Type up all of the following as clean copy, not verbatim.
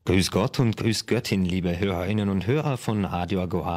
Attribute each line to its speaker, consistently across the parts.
Speaker 1: Grüß Gott und grüß Göttin, liebe Hörerinnen und Hörer von Radio Agora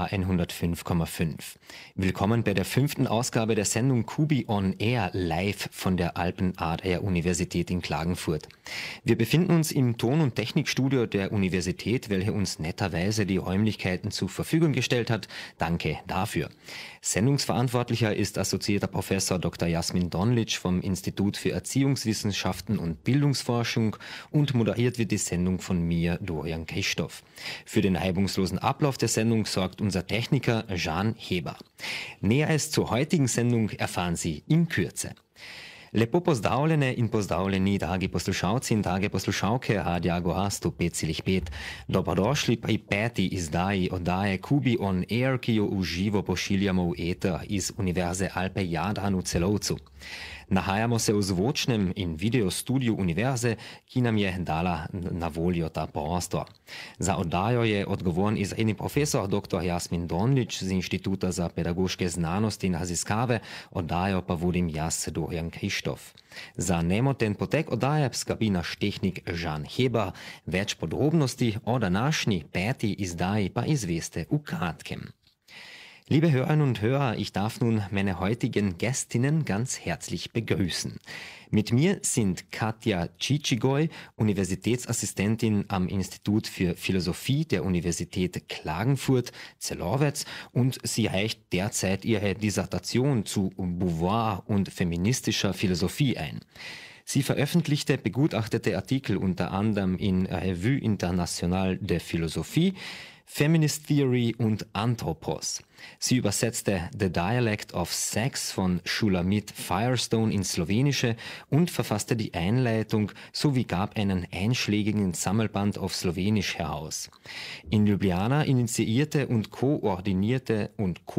Speaker 1: 105,5. Willkommen bei der 5. Ausgabe der Sendung Kubi on Air live von der Alpen-Adair-Universität in Klagenfurt. Wir befinden uns im Ton- und Technikstudio der Universität, welche uns netterweise die Räumlichkeiten zur Verfügung gestellt hat. Danke dafür. Sendungsverantwortlicher ist assoziierter Professor Dr. Jasmin Donlic vom Institut für Erziehungswissenschaften und Bildungsforschung und moderiert wird die Sendung von mir, Dorian Christoph. Für den reibungslosen Ablauf der Sendung sorgt unser Techniker Jan Heber. Näheres zur heutigen Sendung erfahren Sie in Kürze. Lepo pozdravljene in pozdravljeni, dragi poslušalci in drage poslušalke Radia Agora 105,5. Dobrodošli pri 5. izdaji oddaje Kubi on Air, ki jo v živo pošiljamo v eter iz Univerze Alpe Jadran v Celovcu. Nahajamo se v zvočnem in video studiu univerze, ki nam je dala na voljo ta prostor. Za oddajo je odgovoren izredni profesor dr. Jasmin Donlic z Inštituta za pedagoške znanosti in raziskave, oddajo pa vodim jaz, Dorian Christoph. Za nemoten potek oddaje skrbi naš tehnik Jan Heber. Več podrobnosti o današnji 5. izdaji pa izveste v kratkem. Liebe Hörerinnen und Hörer, ich darf nun meine heutigen Gästinnen ganz herzlich begrüßen. Mit mir sind Katja Cicigoy, Universitätsassistentin am Institut für Philosophie der Universität Klagenfurt, Zellowitz, und sie reicht derzeit ihre Dissertation zu Beauvoir und feministischer Philosophie ein. Sie veröffentlichte begutachtete Artikel unter anderem in Revue Internationale de Philosophie, Feminist Theory und Anthropos. Sie übersetzte The Dialect of Sex von Shulamit Firestone ins Slowenische und verfasste die Einleitung sowie gab einen einschlägigen Sammelband auf Slowenisch heraus. In Ljubljana initiierte und ko-koordinierte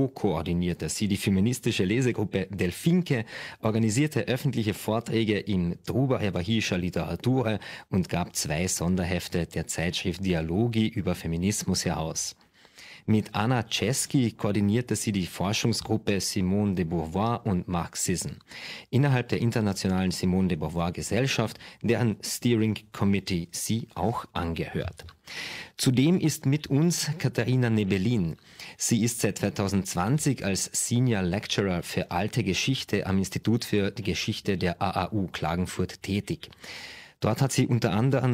Speaker 1: sie die feministische Lesegruppe Delfinke, organisierte öffentliche Vorträge in Druba evahischer Literatur und gab 2 Sonderhefte der Zeitschrift Dialogi über Feminismus heraus. Mit Anna Cesky koordinierte sie die Forschungsgruppe Simone de Beauvoir und Marxism innerhalb der internationalen Simone de Beauvoir Gesellschaft, deren Steering Committee sie auch angehört. Zudem ist mit uns Katharina Nebelin. Sie ist seit 2020 als Senior Lecturer für Alte Geschichte am Institut für die Geschichte der AAU Klagenfurt tätig. Davor hat sie unter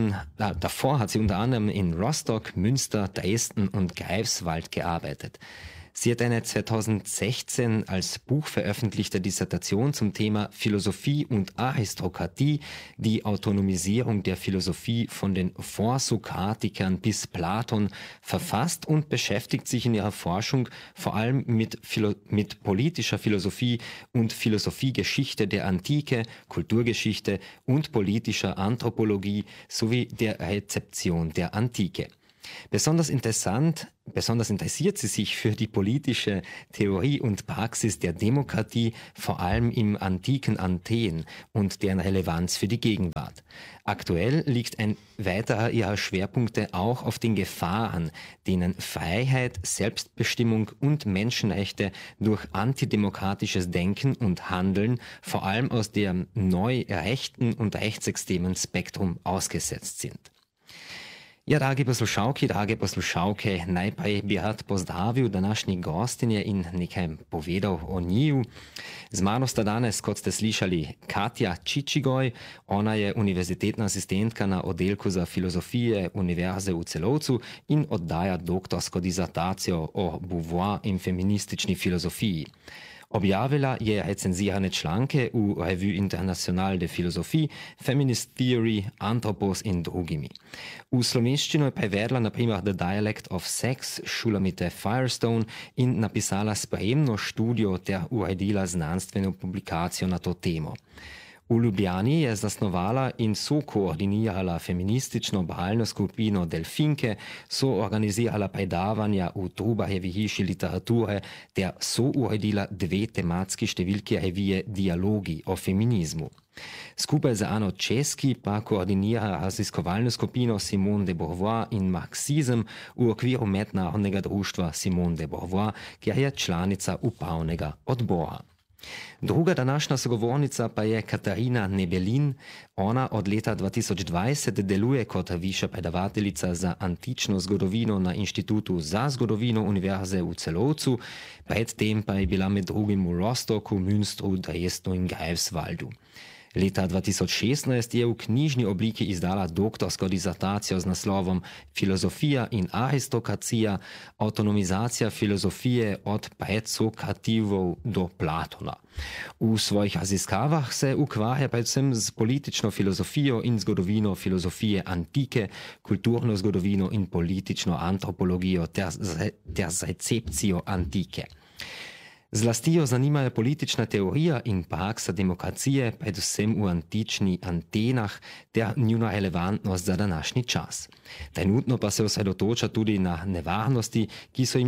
Speaker 1: anderem in Rostock, Münster, Dresden und Greifswald gearbeitet. Sie hat eine 2016 als Buch veröffentlichte Dissertation zum Thema Philosophie und Aristokratie, die Autonomisierung der Philosophie von den Vorsokratikern bis Platon, verfasst und beschäftigt sich in ihrer Forschung vor allem mit politischer Philosophie und Philosophiegeschichte der Antike, Kulturgeschichte und politischer Anthropologie sowie der Rezeption der Antike. Besonders interessiert sie sich für die politische Theorie und Praxis der Demokratie, vor allem im antiken Athen und deren Relevanz für die Gegenwart. Aktuell liegt ein weiterer ihrer Schwerpunkte auch auf den Gefahren, denen Freiheit, Selbstbestimmung und Menschenrechte durch antidemokratisches Denken und Handeln vor allem aus dem neu rechten und rechtsextremen Spektrum ausgesetzt sind. Ja, dragi poslušalke, najprej bi rad pozdravil današnji gostinje in nekaj povedal o njiju. Z mano sta danes, kot ste slišali, Katja Cicigoy, ona je univerzitetna asistentka na oddelku za filozofije Univerze v Celovcu in oddaja doktorsko disertacijo o Beauvoir in feministični filozofiji. Objavila je recenzirane članke v Revue Internationale de Philosophie, Feminist Theory, Anthropos in drugimi. V slovenščino je prevedla na primer The Dialect of Sex Shulamite Firestone in napisala spremno študijo ter uredila znanstveno publikacijo na to temo. V Ljubljani je zasnovala in sokoordinirala feministično bralno skupino Delfinke, soorganizirala predavanja v Trubarjevi hiši literature ter souredila 2 tematski številki revije Dialogi o feminizmu. Skupaj z Ano Cesky pa koordinira raziskovalno skupino Simone de Beauvoir in Marxism v okviru mednarodnega društva Simone de Beauvoir, kjer je članica upravnega odbora. Druga današnja sogovornica pa je Katarina Nebelin. Ona od leta 2020 deluje kot višja predavateljica za antično zgodovino na Inštitutu za zgodovino Univerze v Celovcu, predtem pa je bila med drugim v Rostoku, Münstru, Dresdnu in Greifswaldu. Leta 2016 je v knjižni obliki izdala doktorsko disertacijo z naslovom Filozofija in aristokracija, avtonomizacija filozofije od predsokrativov do Platona. V svojih raziskavah se ukvarja predvsem z politično filozofijo in zgodovino filozofije antike, kulturno zgodovino in politično antropologijo ter z recepcijo antike. Zlasti jo zanimajo politična teorija in praksa demokracije, predvsem v antični Atenah, ter njuna relevantnost za današnji čas. Trenutno pa se osredotoča tudi na nevarnosti, ki so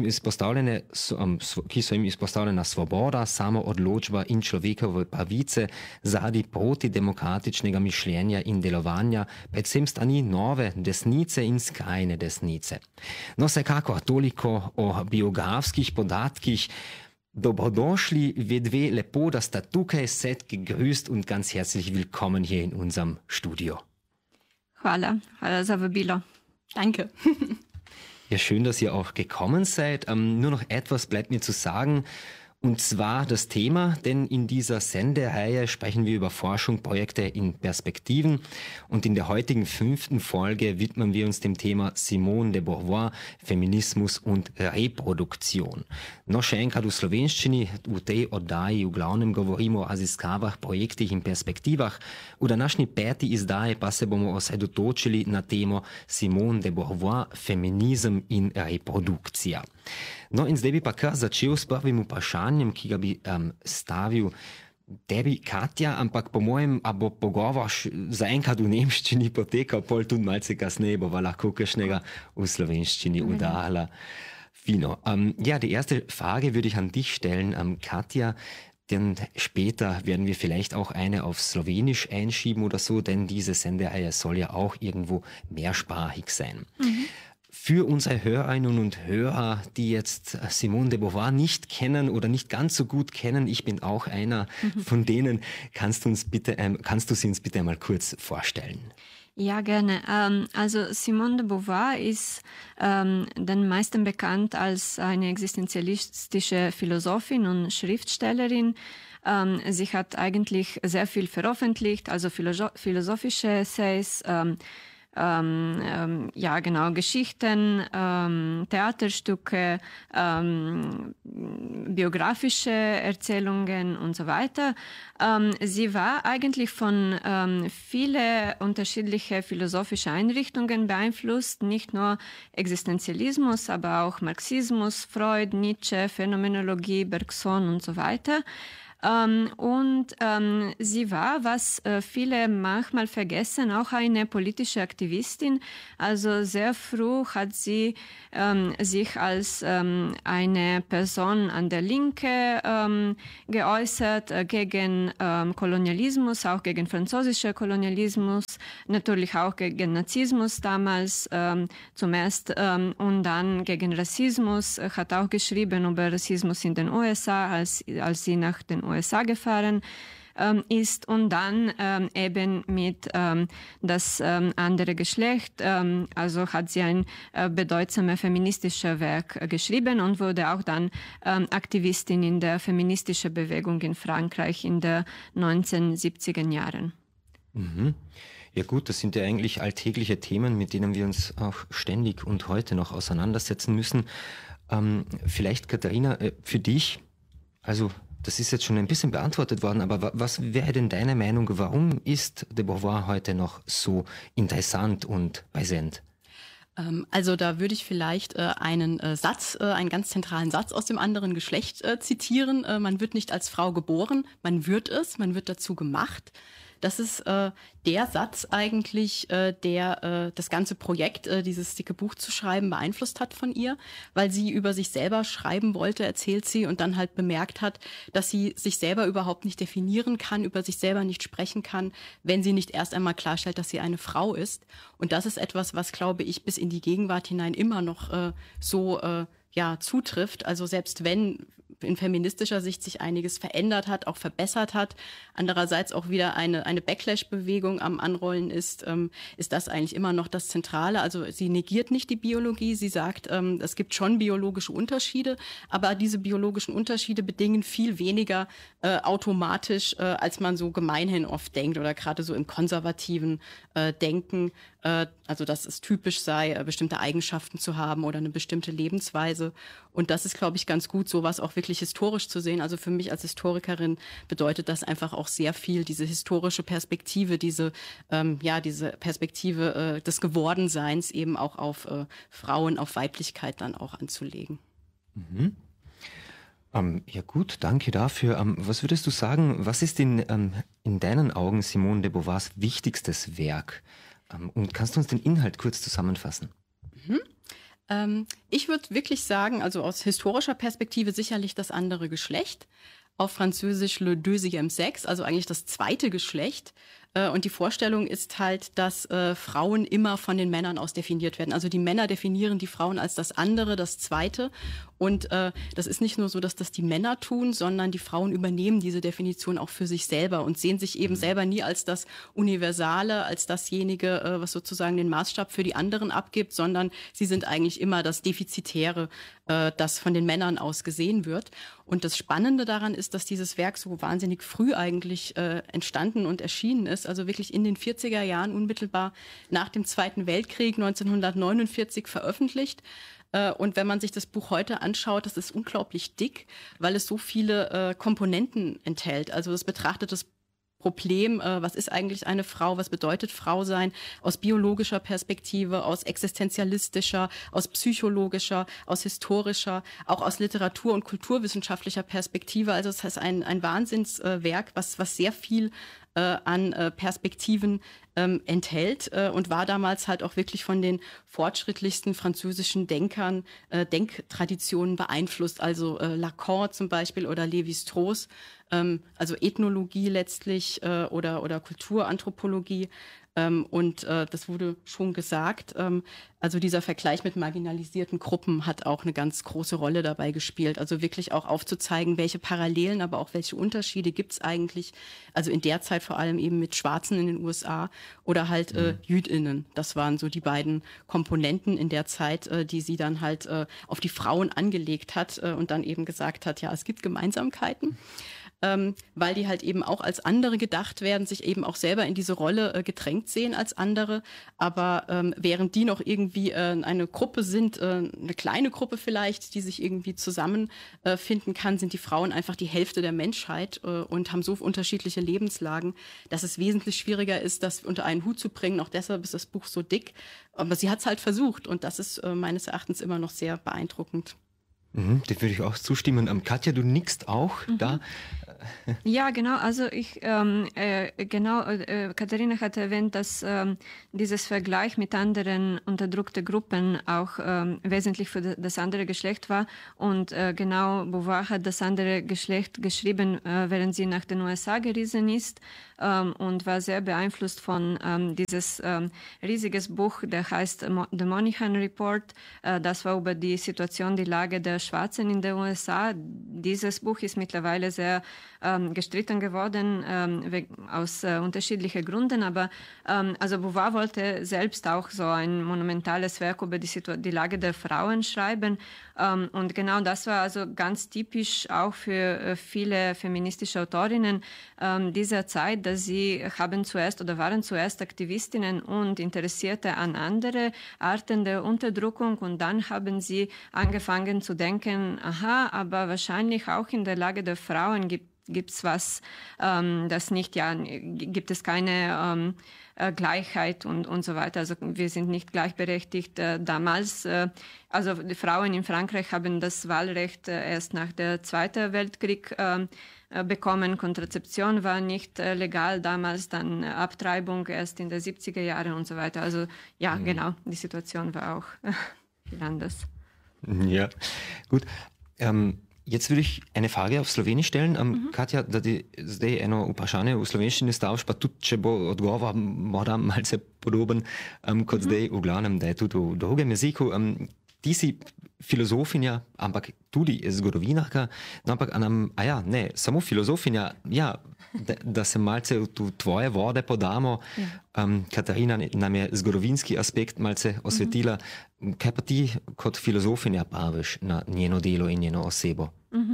Speaker 1: jim izpostavljena svoboda, samoodločba in človekove pravice zaradi protidemokratičnega mišljenja in delovanja, predvsem strani nove desnice in skrajne desnice. No, vsekakor toliko o biografskih podatkih. Dobrodošli, wir dve, lepo, da sta tukaj, seid gegrüßt und ganz herzlich willkommen hier in unserem Studio.
Speaker 2: Hvala za vabilo.
Speaker 3: Danke.
Speaker 1: Ja, schön, dass ihr auch gekommen seid. Nur noch etwas bleibt mir zu sagen. Und zwar das Thema, denn in dieser Sendereihe sprechen wir über Forschung, Projekte in Perspektiven. Und in der heutigen 5. Folge widmen wir uns dem Thema Simone de Beauvoir, Feminismus und reproduktion. No, še enkrat v slovenščini, v tej oddaji v glavnem govorimo o raziskavah, projektih in perspektivah. V današnji 5. izdaji pa se bomo osredotočili na temo Simone de Beauvoir, feminizem in reprodukcija. No, in zdaj bi pa kar začel s prvim vprašanjem, ki ga bi stavil tebi, Katja, ampak po mojem, a bo pogovor zaenkrat v nemščini potekal, pol tudi malce kasneje bova lahko kakšnega v slovenščini udala. Fino. Ja, die erste Frage würde ich an dich stellen, Katja. Denn später werden wir vielleicht auch eine auf Slowenisch einschieben oder so, denn diese Sendereihe soll ja auch irgendwo mehrsprachig sein. Für unsere Hörerinnen und Hörer, die jetzt Simone de Beauvoir nicht kennen oder nicht ganz so gut kennen, ich bin auch einer von denen, kannst du sie uns bitte einmal kurz vorstellen?
Speaker 2: Ja, gerne. Also Simone de Beauvoir ist den meisten bekannt als eine existenzialistische Philosophin und Schriftstellerin. Sie hat eigentlich sehr viel veröffentlicht, also philosophische Essays, ja genau, Geschichten, Theaterstücke, biografische Erzählungen und so weiter. Sie war eigentlich von viele unterschiedliche philosophische Einrichtungen beeinflusst, nicht nur Existenzialismus, aber auch Marxismus, Freud, Nietzsche, Phänomenologie, Bergson und so weiter. Und sie war, was viele manchmal vergessen, auch eine politische Aktivistin. Also sehr früh hat sie sich als eine Person an der Linke geäußert, gegen Kolonialismus, auch gegen französischer Kolonialismus, natürlich auch gegen Nazismus damals zuerst und dann gegen Rassismus, hat auch geschrieben über Rassismus in den USA, als sie nach den USA gefahren ist und dann eben mit das andere Geschlecht, also hat sie ein bedeutsames feministisches Werk geschrieben und wurde auch dann Aktivistin in der feministischen Bewegung in Frankreich in den 1970er Jahren.
Speaker 1: Mhm. Ja gut, das sind ja eigentlich alltägliche Themen, mit denen wir uns auch ständig und heute noch auseinandersetzen müssen. Vielleicht, Katharina, für dich, also das ist jetzt schon ein bisschen beantwortet worden, aber was wäre denn deine Meinung, warum ist de Beauvoir heute noch so interessant und präsent?
Speaker 3: Also da würde ich vielleicht einen ganz zentralen Satz aus dem anderen Geschlecht zitieren. Man wird nicht als Frau geboren, man wird dazu gemacht. Das ist der Satz eigentlich, der das ganze Projekt, dieses dicke Buch zu schreiben, beeinflusst hat von ihr, weil sie über sich selber schreiben wollte, erzählt sie, und dann halt bemerkt hat, dass sie sich selber überhaupt nicht definieren kann, über sich selber nicht sprechen kann, wenn sie nicht erst einmal klarstellt, dass sie eine Frau ist. Und das ist etwas, was, glaube ich, bis in die Gegenwart hinein immer noch so zutrifft. Also selbst wenn in feministischer Sicht sich einiges verändert hat, auch verbessert hat. Andererseits auch wieder eine Backlash-Bewegung am Anrollen ist das eigentlich immer noch das Zentrale. Also sie negiert nicht die Biologie, sie sagt, es gibt schon biologische Unterschiede, aber diese biologischen Unterschiede bedingen viel weniger automatisch, als man so gemeinhin oft denkt oder gerade so im konservativen Denken. Also dass es typisch sei, bestimmte Eigenschaften zu haben oder eine bestimmte Lebensweise. Und das ist, glaube ich, ganz gut, sowas auch wirklich historisch zu sehen. Also für mich als Historikerin bedeutet das einfach auch sehr viel, diese historische Perspektive, diese Perspektive des Gewordenseins eben auch auf Frauen, auf Weiblichkeit dann auch anzulegen.
Speaker 1: Mhm. Ja gut, danke dafür. Was würdest du sagen, was ist in deinen Augen Simone de Beauvoirs wichtigstes Werk? Und kannst du uns den Inhalt kurz zusammenfassen?
Speaker 3: Ich würde wirklich sagen, also aus historischer Perspektive sicherlich das andere Geschlecht. Auf Französisch le deuxième sexe, also eigentlich das zweite Geschlecht. Und die Vorstellung ist halt, dass Frauen immer von den Männern aus definiert werden. Also die Männer definieren die Frauen als das andere, das Zweite. Und das ist nicht nur so, dass das die Männer tun, sondern die Frauen übernehmen diese Definition auch für sich selber und sehen sich eben selber nie als das Universale, als dasjenige, was sozusagen den Maßstab für die anderen abgibt, sondern sie sind eigentlich immer das Defizitäre, das von den Männern aus gesehen wird. Und das Spannende daran ist, dass dieses Werk so wahnsinnig früh eigentlich entstanden und erschienen ist, also wirklich in den 40er Jahren, unmittelbar nach dem Zweiten Weltkrieg, 1949 veröffentlicht. Und wenn man sich das Buch heute anschaut, das ist unglaublich dick, weil es so viele Komponenten enthält. Also es betrachtet das Problem, was ist eigentlich eine Frau, was bedeutet Frau sein, aus biologischer Perspektive, aus existenzialistischer, aus psychologischer, aus historischer, auch aus Literatur- und kulturwissenschaftlicher Perspektive. Also es ist ein Wahnsinnswerk, was sehr viel an Perspektiven enthält und war damals halt auch wirklich von den fortschrittlichsten französischen Denkern, Denktraditionen beeinflusst, also Lacan zum Beispiel oder Lévi-Strauss, also Ethnologie letztlich oder Kulturanthropologie. Und das wurde schon gesagt. Also dieser Vergleich mit marginalisierten Gruppen hat auch eine ganz große Rolle dabei gespielt. Also wirklich auch aufzuzeigen, welche Parallelen, aber auch welche Unterschiede gibt es eigentlich. Also in der Zeit vor allem eben mit Schwarzen in den USA oder halt JüdInnen. Das waren so die beiden Komponenten in der Zeit, die sie dann halt auf die Frauen angelegt hat und dann eben gesagt hat, ja, es gibt Gemeinsamkeiten. Weil die halt eben auch als andere gedacht werden, sich eben auch selber in diese Rolle gedrängt sehen als andere. Aber während die noch irgendwie eine Gruppe sind, eine kleine Gruppe vielleicht, die sich irgendwie zusammenfinden kann, sind die Frauen einfach die Hälfte der Menschheit und haben so unterschiedliche Lebenslagen, dass es wesentlich schwieriger ist, das unter einen Hut zu bringen. Auch deshalb ist das Buch so dick. Aber sie hat es halt versucht und das ist meines Erachtens immer noch sehr beeindruckend.
Speaker 1: Dem würde ich auch zustimmen. Katja, du nickst auch da.
Speaker 2: Ja, genau. Also Katharina hat erwähnt, dass dieses Vergleich mit anderen unterdrückten Gruppen auch wesentlich für das andere Geschlecht war. Und genau Beauvoir hat das andere Geschlecht geschrieben, während sie nach den USA gereist ist und war sehr beeinflusst von dieses riesiges Buch, der heißt The Moynihan Report. Das war über die Situation, die Lage der Schwarzen in den USA. Dieses Buch ist mittlerweile sehr gestritten geworden aus unterschiedlichen Gründen, aber also Beauvoir wollte selbst auch so ein monumentales Werk über die Lage der Frauen schreiben und genau das war also ganz typisch auch für viele feministische Autorinnen dieser Zeit, dass sie waren zuerst Aktivistinnen und Interessierte an andere Arten der Unterdrückung und dann haben sie angefangen zu denken, aber wahrscheinlich auch in der Lage der Frauen gibt's was, das nicht, gibt es keine Gleichheit und so weiter. Also wir sind nicht gleichberechtigt. Damals, also die Frauen in Frankreich haben das Wahlrecht erst nach der Zweiten Weltkrieg bekommen. Kontrazeption war nicht legal damals, dann Abtreibung erst in den 70er Jahren und so weiter. Also genau, die Situation war auch viel anders.
Speaker 1: Ja, gut. Jetzt würde ich eine Frage auf Slowenisch stellen. Katja, da zdaj eno vprašanje v slovenščini stavš, pa tudi, če bo odgovor morda malce podoben kot zdaj, v glavnem, da je tudi v drugem jeziku. Ti si filozofinja, ampak tudi zgodovinarka, no, ampak samo filozofinja, da se malce v tvoje vode podamo. Katarina nam je zgodovinski aspekt malce osvetila. Kaj pa ti kot filozofinja praviš na njeno delo in njeno osebo?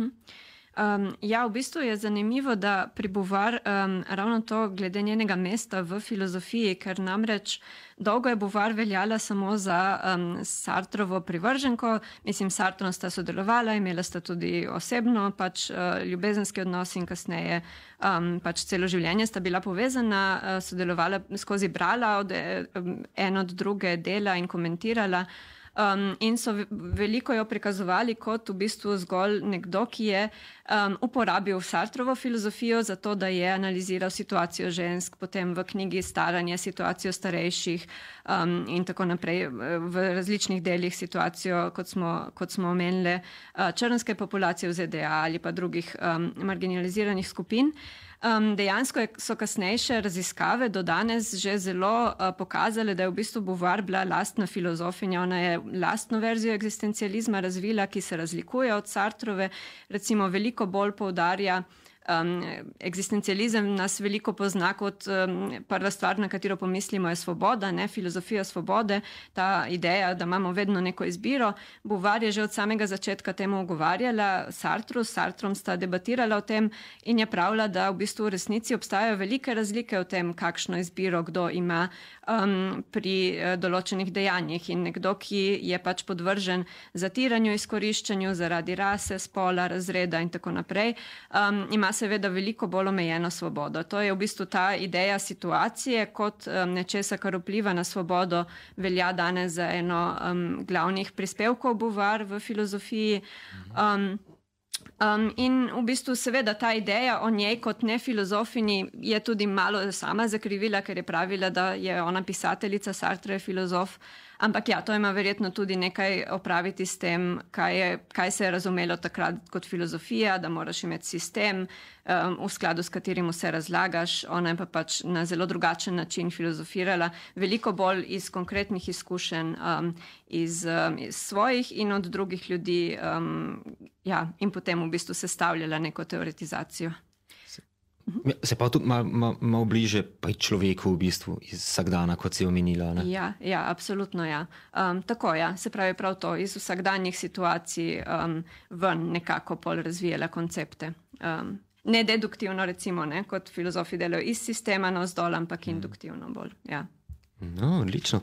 Speaker 2: V bistvu je zanimivo, da pri Beauvoir ravno to glede njenega mesta v filozofiji, ker namreč dolgo je Beauvoir veljala samo za Sartrovo privrženko. Mislim, s Sartrom sta sodelovala, imela sta tudi osebno ljubezenski odnos in kasneje celo življenje sta bila povezana, sodelovala skozi brala en od druge dela in komentirala. In so veliko jo prikazovali kot v bistvu zgolj nekdo, ki je uporabil Sartrovo filozofijo za to, da je analiziral situacijo žensk, potem v knjigi Staranje, situacijo starejših in tako naprej, v različnih delih situacijo, kot smo omenili, črnske populacije v ZDA ali pa drugih marginaliziranih skupin. Dejansko so kasnejše raziskave do danes že zelo pokazale, da je v bistvu Beauvoir bila lastna filozofinja. Ona je lastno verzijo eksistencializma razvila, ki se razlikuje od Sartrove, recimo veliko bolj poudarja eksistencializem, nas veliko pozna kot prva stvar, na katero pomislimo, je svoboda, filozofija svobode, ta ideja, da imamo vedno neko izbiro. Beauvoir je že od samega začetka temu ugovarjala Sartru, s Sartrom sta debatirala o tem in je pravila, da v bistvu v resnici obstajajo velike razlike v tem, kakšno izbiro kdo ima pri določenih dejanjih, in nekdo, ki je podvržen zatiranju, izkoriščanju zaradi rase, spola, razreda in tako naprej, ima seveda veliko bolj omejeno svobodo. To je v bistvu ta ideja situacije kot nečesa, kar vpliva na svobodo, velja danes za eno glavnih prispevkov Beauvoir v filozofiji. In v bistvu seveda ta ideja o njej kot nefilozofini je tudi malo sama zakrivila, ker je pravila, da je ona pisateljica, Sartre je filozof. Ampak to ima verjetno tudi nekaj opraviti s tem, kaj se je razumelo takrat kot filozofija, da moraš imeti sistem, v skladu s katerim vse razlagaš. Ona je pa na zelo drugačen način filozofirala, veliko bolj iz konkretnih izkušenj, iz svojih in od drugih ljudi, in potem v bistvu sestavljala neko teoretizacijo.
Speaker 1: Se pa tudi malo bliže pri človeku v bistvu iz vsakdana, kot si omenila. Ne?
Speaker 2: Ja, absolutno ja. Tako se pravi prav to, iz vsakdanjih situacij ven nekako pol razvijala koncepte. Ne deduktivno recimo, kot filozofi delajo iz sistema navzdol, ampak induktivno bolj, ja.
Speaker 1: No, odlično.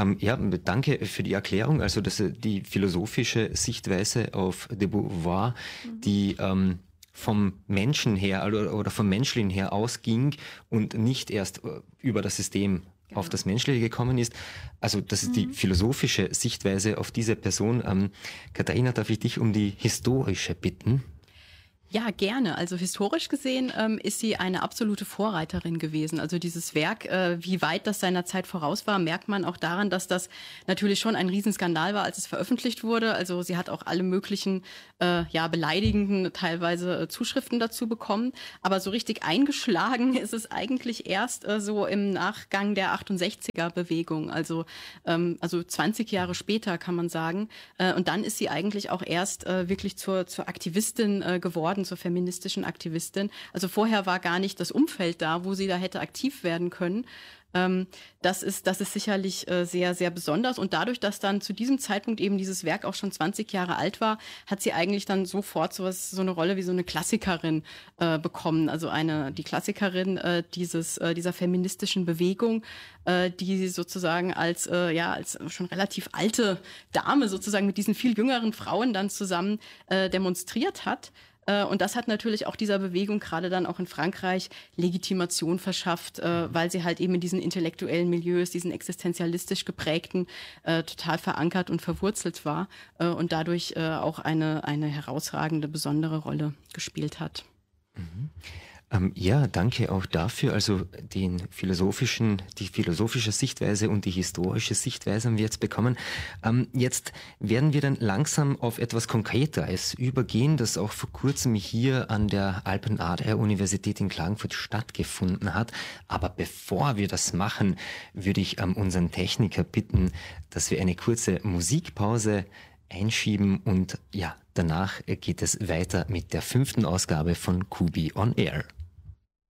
Speaker 1: Danke für die Erklärung, also dass die philosophische Sichtweise auf de Beauvoir, die vom Menschen her oder vom Menschlichen her ausging und nicht erst über das System auf das Menschliche gekommen ist. Also das ist die philosophische Sichtweise auf diese Person. Katharina, darf ich dich um die historische bitten?
Speaker 3: Ja, gerne. Also historisch gesehen ist sie eine absolute Vorreiterin gewesen. Also dieses Werk, wie weit das seiner Zeit voraus war, merkt man auch daran, dass das natürlich schon ein Riesenskandal war, als es veröffentlicht wurde. Also sie hat auch alle möglichen beleidigenden teilweise Zuschriften dazu bekommen. Aber so richtig eingeschlagen ist es eigentlich erst so im Nachgang der 68er-Bewegung. Also 20 Jahre später kann man sagen. Und dann ist sie eigentlich auch erst wirklich zur Aktivistin geworden, zur feministischen Aktivistin. Also vorher war gar nicht das Umfeld da, wo sie da hätte aktiv werden können. Das ist sicherlich sehr, sehr besonders. Und dadurch, dass dann zu diesem Zeitpunkt eben dieses Werk auch schon 20 Jahre alt war, hat sie eigentlich dann sofort so eine Rolle wie so eine Klassikerin bekommen. Also die Klassikerin dieser feministischen Bewegung, die sozusagen als schon relativ alte Dame sozusagen mit diesen viel jüngeren Frauen dann zusammen demonstriert hat. Und das hat natürlich auch dieser Bewegung gerade dann auch in Frankreich Legitimation verschafft, weil sie halt eben in diesen intellektuellen Milieus, diesen existenzialistisch geprägten, total verankert und verwurzelt war und dadurch auch eine herausragende, besondere Rolle gespielt hat.
Speaker 1: Mhm. Ja, danke auch dafür. Also die philosophische Sichtweise und die historische Sichtweise haben wir jetzt bekommen. Jetzt werden wir dann langsam auf etwas Konkreteres übergehen, das auch vor kurzem hier an der Alpen-Adria-Universität in Klagenfurt stattgefunden hat. Aber bevor wir das machen, würde ich unseren Techniker bitten, dass wir eine kurze Musikpause einschieben und ja, danach geht es weiter mit der 5. Ausgabe von Kubi on Air.